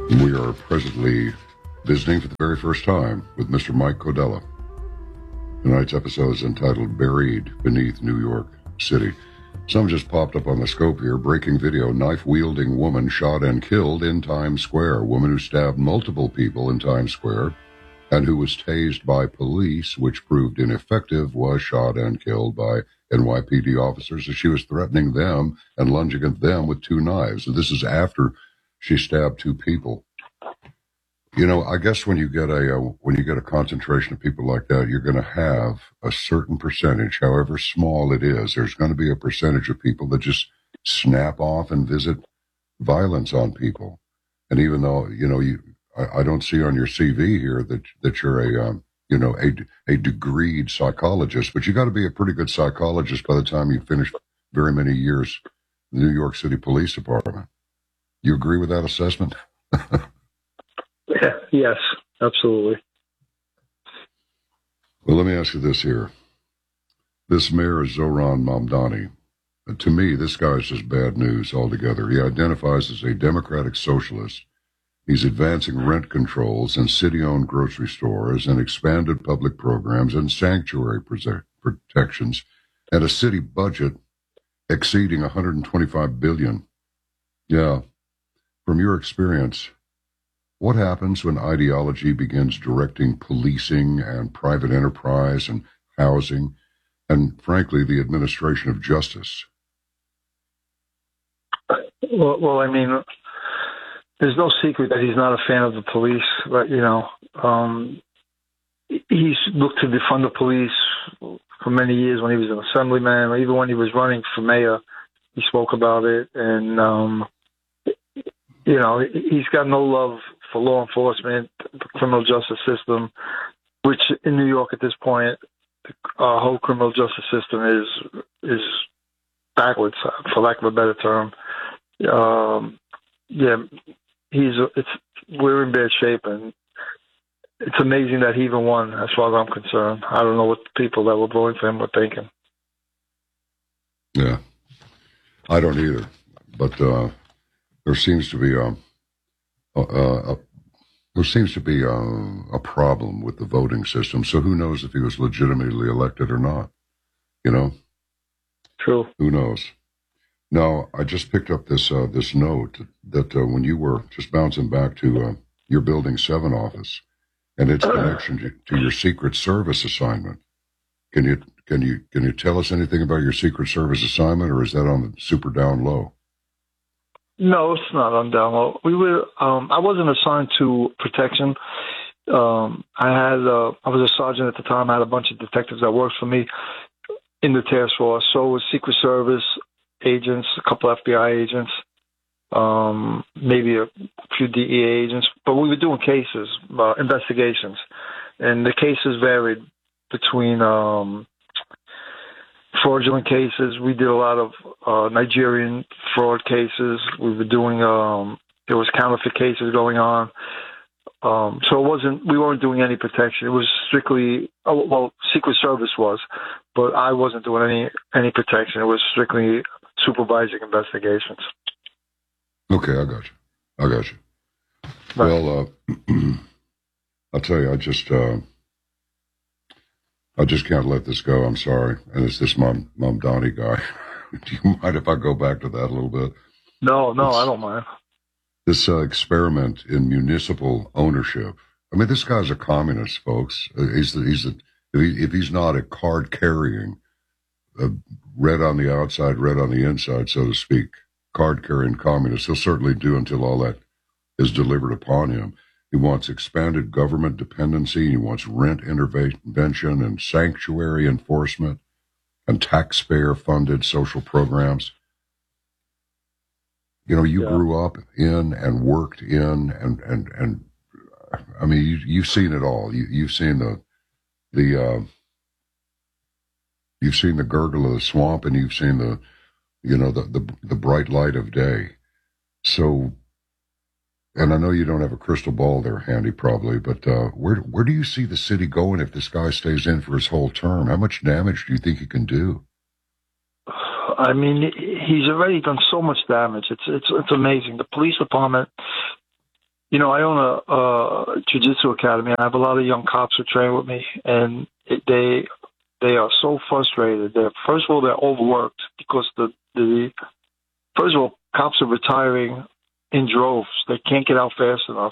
We are presently visiting for the very first time with Mr. Mike Codella. Tonight's episode is entitled Buried Beneath New York City. Some just popped up on the scope here. Breaking video, knife-wielding woman shot and killed in Times Square. Woman who stabbed multiple people in Times Square and who was tased by police, which proved ineffective, was shot and killed by NYPD officers as she was threatening them and lunging at them with two knives. This is after she stabbed two people. You know, I guess when you get a concentration of people like that, you're going to have a certain percentage, however small it is. There's going to be a percentage of people that just snap off and visit violence on people. And even though, you know, I don't see on your CV here that you're a degreed psychologist, but you got to be a pretty good psychologist by the time you finish very many years in the New York City Police Department. You agree with that assessment? Yeah, yes, absolutely. Well, let me ask you this here. This mayor, Zohran Mamdani, to me, this guy is just bad news altogether. He identifies as a democratic socialist. He's advancing rent controls and city-owned grocery stores and expanded public programs and sanctuary protections and a city budget exceeding $125 billion. Yeah. From your experience, what happens when ideology begins directing policing and private enterprise and housing and, frankly, the administration of justice? Well, I mean, there's no secret that he's not a fan of the police, but, you know, he's looked to defund the police for many years when he was an assemblyman, or even when he was running for mayor, he spoke about it. And, you know, he's got no love for law enforcement, the criminal justice system, which in New York at this point, our whole criminal justice system is backwards, for lack of a better term. Yeah, we're in bad shape, and it's amazing that he even won, as far as I'm concerned. I don't know what the people that were voting for him were thinking. Yeah, I don't either, but there seems to be a problem with the voting system. So who knows if he was legitimately elected or not? You know? True. Who knows? Now, I just picked up this note that when you were just bouncing back to your Building 7 office and its connection to your Secret Service assignment. Can you tell us anything about your Secret Service assignment, or is that on the super down low? No, it's not on down low. I wasn't assigned to protection. I was a sergeant at the time. I had a bunch of detectives that worked for me in the task force. So it was Secret Service agents, a couple FBI agents, maybe a few DEA agents. But we were doing cases, investigations. And the cases varied between fraudulent cases. We did a lot of Nigerian fraud cases. We were doing, there was counterfeit cases going on. So we weren't doing any protection. It was strictly, Secret Service was, but I wasn't doing any protection. It was strictly supervising investigations. Okay, I got you. Right. Well, I'll tell you, I just can't let this go. I'm sorry. And it's this Mamdani guy. Do you mind if I go back to that a little bit? No, I don't mind. This experiment in municipal ownership. I mean, this guy's a communist, folks. If he's not a card carrying, red on the outside, red on the inside, so to speak, card carrying communist, he'll certainly do until all that is delivered upon him. He wants expanded government dependency. He wants rent intervention and sanctuary enforcement and taxpayer-funded social programs. You know, you grew up in and worked in, and I mean, you've seen it all. You've seen you've seen the gurgle of the swamp, and you've seen the bright light of day. So. And I know you don't have a crystal ball there handy probably, but where do you see the city going if this guy stays in for his whole term? How much damage do you think he can do? I mean, he's already done so much damage. It's amazing. The police department I own a jiu-jitsu academy, and I have a lot of young cops who train with me, and they are so frustrated. First of all, they're overworked because the first of all, cops are retiring in droves. They can't get out fast enough.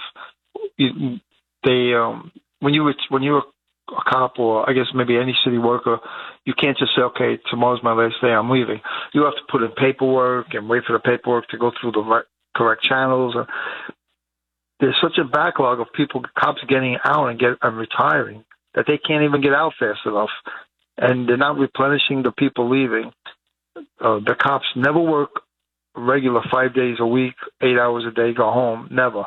When you're a cop, or I guess maybe any city worker, you can't just say, okay, tomorrow's my last day, I'm leaving. You have to put in paperwork and wait for the paperwork to go through the correct channels. There's such a backlog of cops getting out and retiring, that they can't even get out fast enough, and they're not replenishing the people leaving. The cops never work regular 5 days a week, 8 hours a day, go home. Never.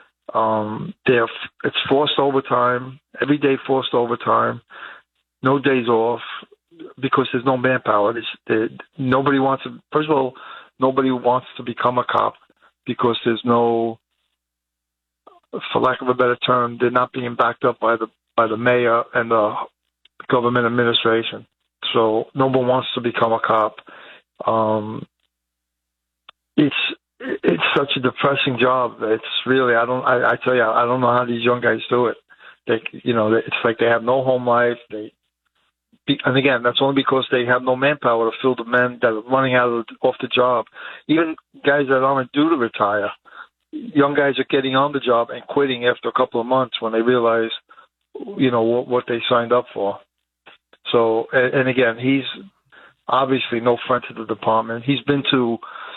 It's forced overtime, every day forced overtime, no days off, because there's no manpower. Nobody wants to. First of all, nobody wants to become a cop because there's no, for lack of a better term, they're not being backed up by the mayor and the government administration. So no one wants to become a cop. It's such a depressing job. It's really, I tell you, I don't know how these young guys do it. It's like they have no home life. And again, that's only because they have no manpower to fill the men that are running off the job. Even guys that aren't due to retire, young guys are getting on the job and quitting after a couple of months when they realize, what they signed up for. So, and again, he's obviously no friend to the department. He's been to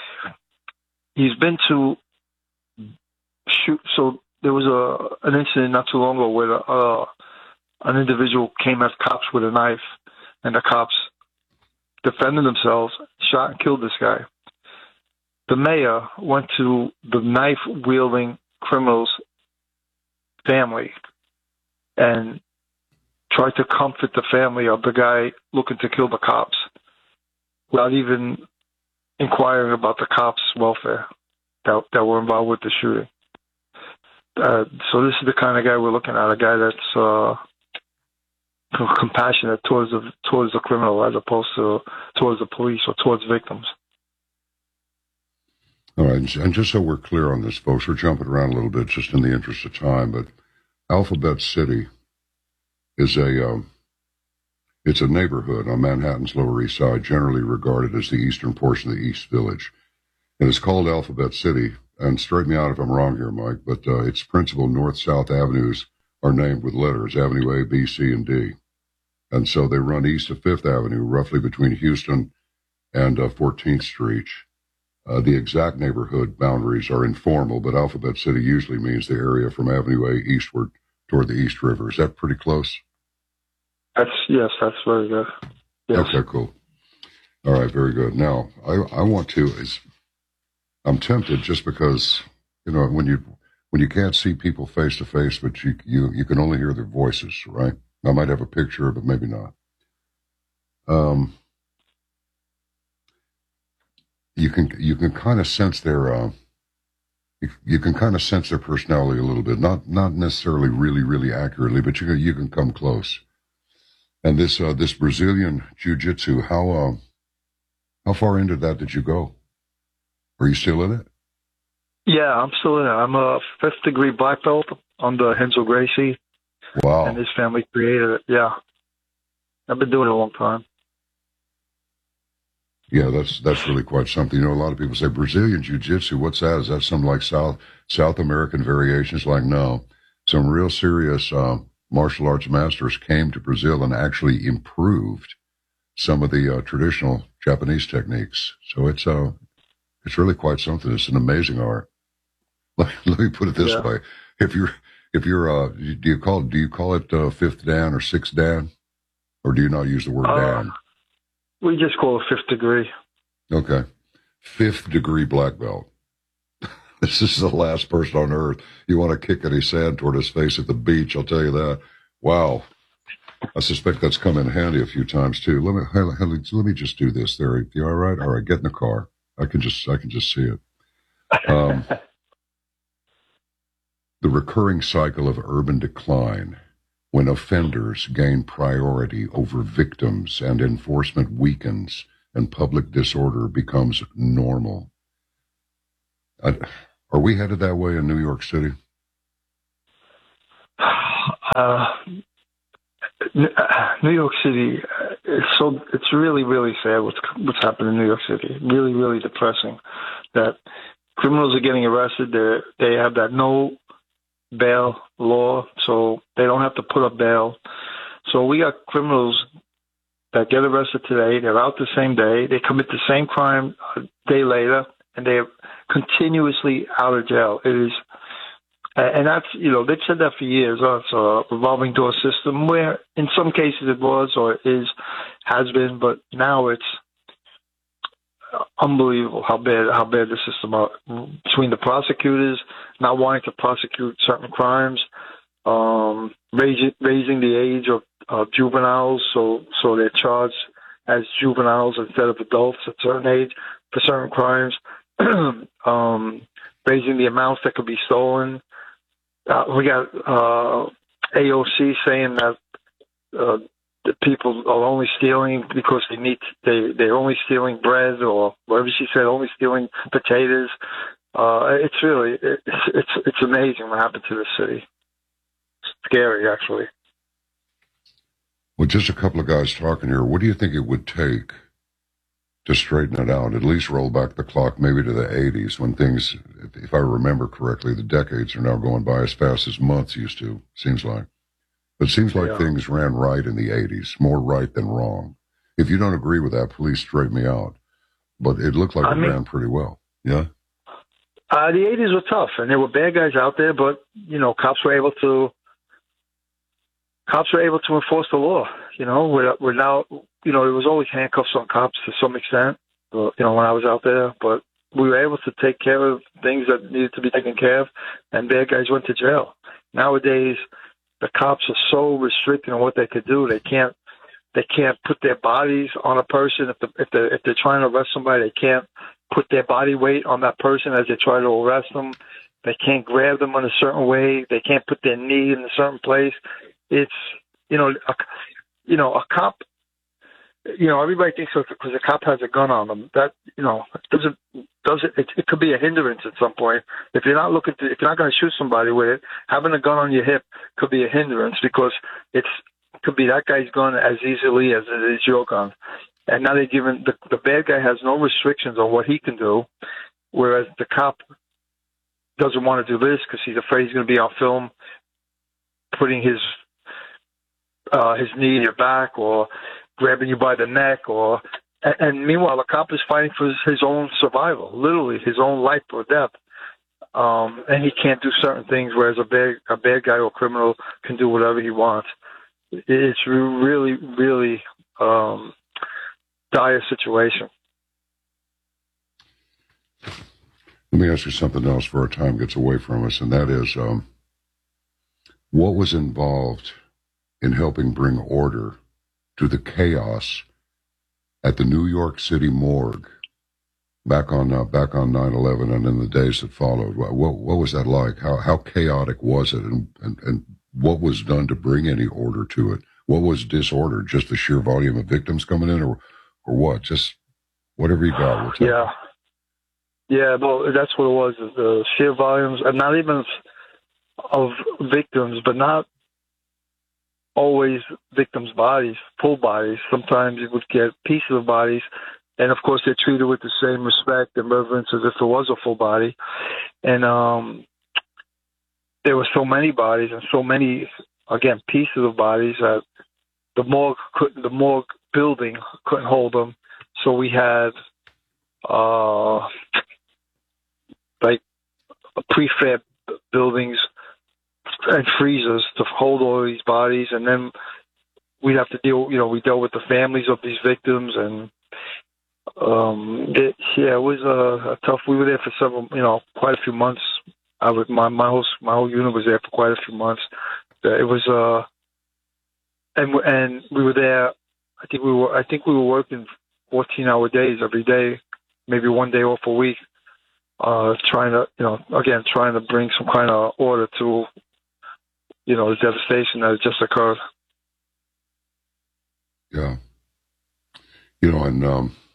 shoot. So there was an incident not too long ago where an individual came at cops with a knife, and the cops defended themselves, shot and killed this guy. The mayor went to the knife-wielding criminal's family and tried to comfort the family of the guy looking to kill the cops without even inquiring about the cops' welfare that were involved with the shooting. So this is the kind of guy we're looking at, a guy that's compassionate towards the criminal as opposed to towards the police or towards victims. All right, and just so we're clear on this, folks, we're jumping around a little bit just in the interest of time, but Alphabet City is it's a neighborhood on Manhattan's Lower East Side, generally regarded as the eastern portion of the East Village. And it's called Alphabet City, and straighten me out if I'm wrong here, Mike, but its principal north-south avenues are named with letters, Avenue A, B, C, and D. And so they run east of Fifth Avenue, roughly between Houston and 14th Street. The exact neighborhood boundaries are informal, but Alphabet City usually means the area from Avenue A eastward toward the East River. Is that pretty close? Yes, that's very good. Yes. Okay, cool. All right, very good. Now, I'm tempted just because, when you can't see people face to face, but you can only hear their voices, right? I might have a picture, but maybe not. You can kind of sense their you can kind of sense their personality a little bit, not necessarily really accurately, but you can come close. And this Brazilian jiu-jitsu, how far into that did you go? Are you still in it? Yeah, I'm still in it. I'm a 5th degree black belt under Renzo Gracie. Wow. And his family created it. Yeah. I've been doing it a long time. Yeah, that's really quite something. A lot of people say Brazilian jiu-jitsu, what's that? Is that some like South American variations? Like, no. Some real serious martial arts masters came to Brazil and actually improved some of the traditional Japanese techniques. So it's really quite something. It's an amazing art. Let me put it this way: if you're do you call it fifth dan or sixth dan, or do you not use the word dan? We just call it 5th degree. Okay, 5th degree black belt. This is the last person on earth you want to kick any sand toward his face at the beach. I'll tell you that. Wow. I suspect that's come in handy a few times too. Let me just do this. There, you all right? All right, get in the car. I can just see it. The recurring cycle of urban decline, when offenders gain priority over victims and enforcement weakens and public disorder becomes normal. Are we headed that way in New York City? New York City it's really, really sad what's happened in New York City. Really, really depressing that criminals are getting arrested. They have that no bail law, so they don't have to put up bail. So we got criminals that get arrested today. They're out the same day. They commit the same crime a day later, and they're continuously out of jail. It is, and that's, they've said that for years. Oh, it's a revolving door system, where in some cases it was or has been, but now it's unbelievable how bad the system are, between the prosecutors not wanting to prosecute certain crimes, raising the age of juveniles, so they're charged as juveniles instead of adults at a certain age for certain crimes, raising the amounts that could be stolen. We got AOC saying that the people are only stealing because they're only stealing bread, or whatever she said, only stealing potatoes. It's amazing what happened to this city. It's scary, actually. Well, just a couple of guys talking here. What do you think it would take to straighten it out? At least roll back the clock maybe to the 80s, when things, if I remember correctly, the decades are now going by as fast as months used to, seems like. But it seems like things ran right in the 80s, more right than wrong. If you don't agree with that, please straighten me out. But it looked like it ran pretty well. Yeah? The 80s were tough, and there were bad guys out there, but, cops were able to enforce the law. We're now, there was always handcuffs on cops to some extent, when I was out there, but we were able to take care of things that needed to be taken care of, and bad guys went to jail. Nowadays, the cops are so restricted on what they could do. They can't put their bodies on a person. If they're trying to arrest somebody, they can't put their body weight on that person as they try to arrest them. They can't grab them in a certain way. They can't put their knee in a certain place. It's, a cop, everybody thinks because a cop has a gun on them, that, it could be a hindrance at some point. If you're not if you're not going to shoot somebody with it, having a gun on your hip could be a hindrance, because it could be that guy's gun as easily as it is your gun. And now they're giving, the bad guy has no restrictions on what he can do, whereas the cop doesn't want to do this because he's afraid he's going to be on film putting his knee in your back or grabbing you by the neck, and meanwhile the cop is fighting for his own survival, literally his own life or death, and he can't do certain things, whereas a bad guy or criminal can do whatever he wants. It's really, really dire situation. Let me ask you something else before our time gets away from us, and that is, what was involved in helping bring order to the chaos at the New York City morgue back on 9/11 and in the days that followed? What was that like? How chaotic was it, and what was done to bring any order to it? What was disordered? Just the sheer volume of victims coming in, or what? Just whatever you got. Yeah. Well, that's what it was. The sheer volumes, and not even of victims, but not always victims' bodies, full bodies. Sometimes you would get pieces of bodies, and of course they're treated with the same respect and reverence as if it was a full body. And there were so many bodies and so many, again, pieces of bodies that the morgue building couldn't hold them. So we had like prefab buildings and freezers to hold all these bodies, and then we'd have to we dealt with the families of these victims, and it was a tough. We were there for quite a few months. My whole unit was there for quite a few months. It was and we were there. I think we were working 14-hour days every day, maybe one day off a week, trying to bring some kind of order to the devastation that had just occurred. Yeah. And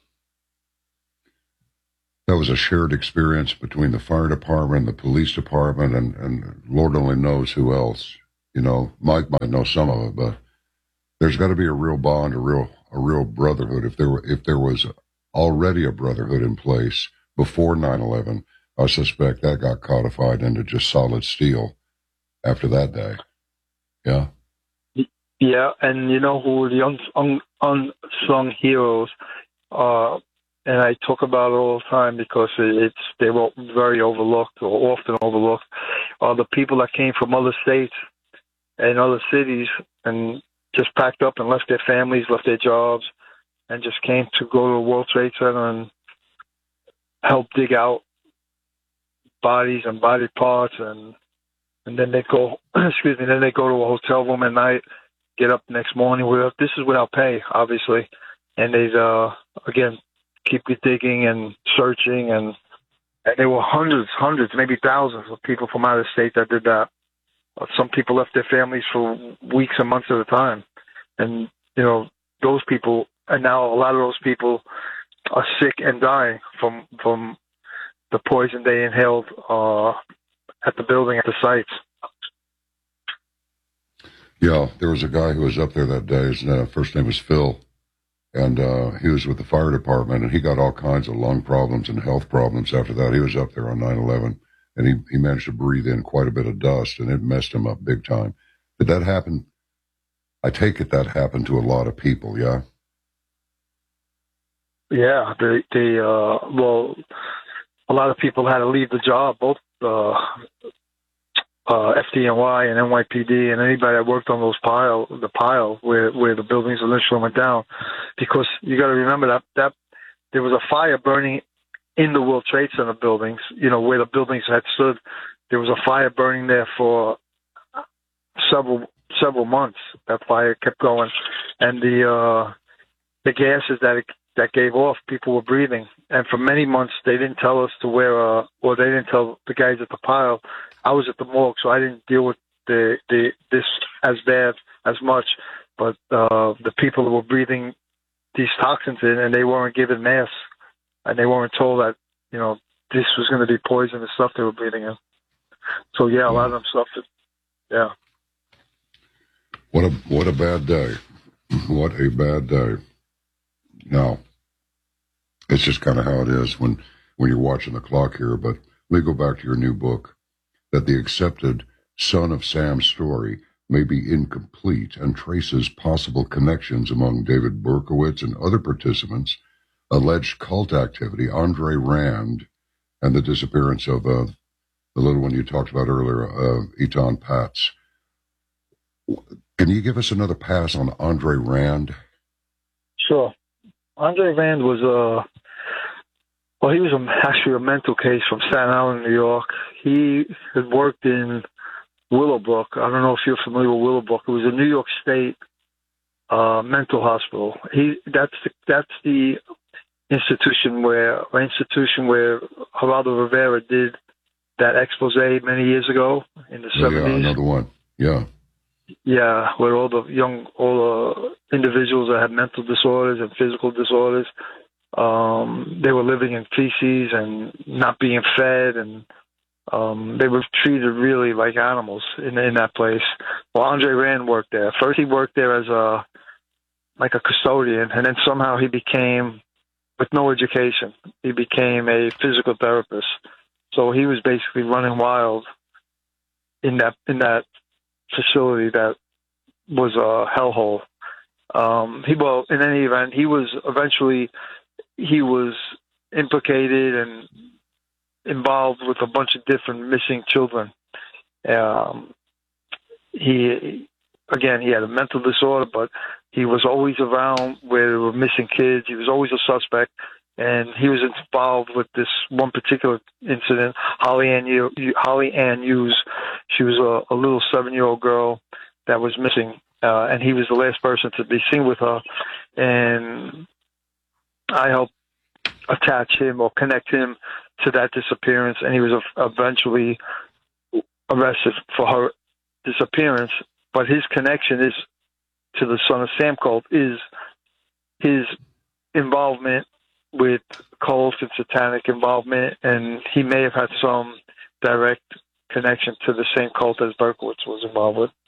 that was a shared experience between the fire department, the police department, and Lord only knows who else, Mike might know some of it, but there's got to be a real bond, a real brotherhood. If there was already a brotherhood in place before 9/11, I suspect that got codified into just solid steel after that day. Yeah. Yeah, and you know who the unsung heroes are, and I talk about it all the time because they were very overlooked or often overlooked, are the people that came from other states and other cities and just packed up and left their families, left their jobs, and just came to go to the World Trade Center and help dig out bodies and body parts, and then they go, then they go to a hotel room at night, get up the next morning. This is without pay, obviously, and they again keep digging and searching, and there were hundreds, maybe thousands of people from out of state that did that. Some people left their families for weeks and months at a time, and those people, and now a lot of those people are sick and dying from the poison they inhaled at the building, at the sites. Yeah, there was a guy who was up there that day. His first name was Phil, and he was with the fire department, and he got all kinds of lung problems and health problems after that. He was up there on 9/11, and he managed to breathe in quite a bit of dust, and it messed him up big time. Did that happen? I take it that happened to a lot of people, yeah? Yeah, well, a lot of people had to leave the job, both FDNY and NYPD and anybody that worked on the pile where the buildings initially went down, because you got to remember that there was a fire burning in the World Trade Center buildings, where the buildings had stood. There was a fire burning there for several months. That fire kept going, and the gases that gave off, people were breathing. And for many months, they didn't tell us to wear, or they didn't tell the guys at the pile. I was at the morgue, so I didn't deal with this as bad as much. But the people that were breathing these toxins in, and they weren't given masks, and they weren't told that this was going to be poisonous stuff they were breathing in. So yeah, a lot of them suffered. Yeah. What a bad day. What a bad day. Now, it's just kind of how it is when you're watching the clock here. But let me go back to your new book, that the accepted Son of Sam story may be incomplete and traces possible connections among David Berkowitz and other participants, alleged cult activity, Andre Rand, and the disappearance of the little one you talked about earlier, Etan Patz. Can you give us another pass on Andre Rand? Sure. Andre Rand was he was actually a mental case from Staten Island, New York. He had worked in Willowbrook. I don't know if you're familiar with Willowbrook. It was a New York State mental hospital. That's the institution where Geraldo Rivera did that expose many years ago in the 70s. Yeah, another one. Yeah. Yeah, with all the individuals that had mental disorders and physical disorders, they were living in feces and not being fed, and they were treated really like animals in that place. Well, Andre Rand worked there. First, he worked there as a custodian, and then somehow he became, with no education, he became a physical therapist. So he was basically running wild in that facility that was a hellhole. In any event, he was implicated and involved with a bunch of different missing children. He had a mental disorder, but he was always around where there were missing kids. He was always a suspect, and he was involved with this one particular incident, Holly Ann Hughes. She was a little 7-year-old girl that was missing, and he was the last person to be seen with her. And I helped attach him or connect him to that disappearance, and he was eventually arrested for her disappearance. But his connection is to the Son of Sam cult, is his involvement with cult and satanic involvement, and he may have had some direct connection to the same cult as Berkowitz was involved with.